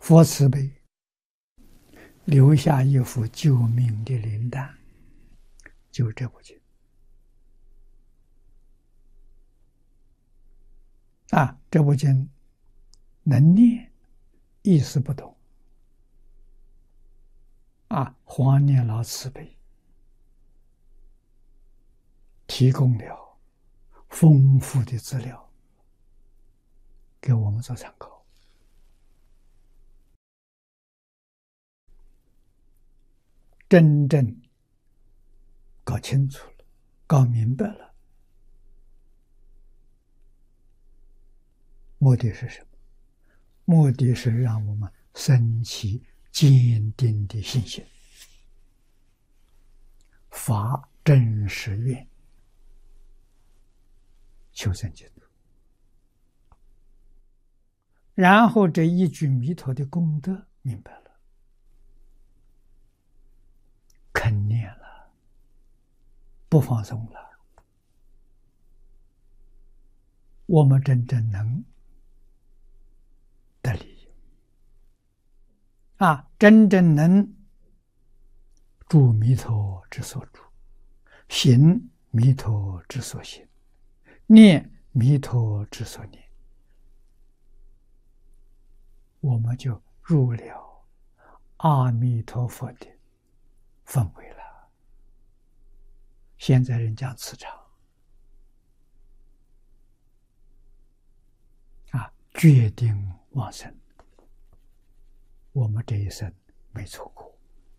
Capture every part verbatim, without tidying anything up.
佛慈悲，留下一副救命的灵丹，就是这部经啊。这部经能念，意思不同啊。黄念老慈悲提供了丰富的资料给我们做参考。真正搞清楚了，搞明白了，目的是什么？目的是让我们升起坚定的信心，发真实愿，求生净土。然后这一句弥陀的功德明白了，肯念了，不放松了，我们真正能得利啊！真正能住弥陀之所住，行弥陀之所行，念弥陀之所念，我们就入了阿弥陀佛的氛围了。现在人讲磁场啊，决定往生，我们这一生没错过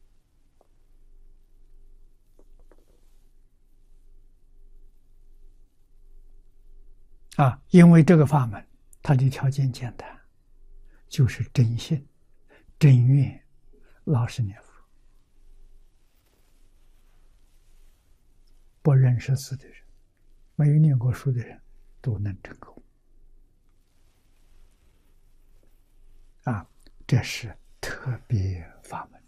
啊！因为这个法门，它的条件简单，就是真信、真愿、老实念佛。不认识字的人，没有念过书的人，都能成功啊！这是特别法门，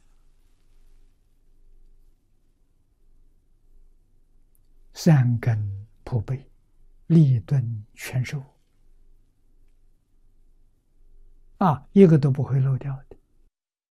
三根普被，利钝全收啊，一个都不会漏掉的。